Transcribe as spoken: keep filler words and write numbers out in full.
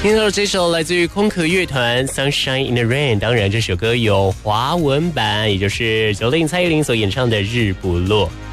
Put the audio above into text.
听到这首来自于空壳乐团《Sunshine in the Rain》，当然这首歌有华文版，也就是九零蔡依林所演唱的《日不落》。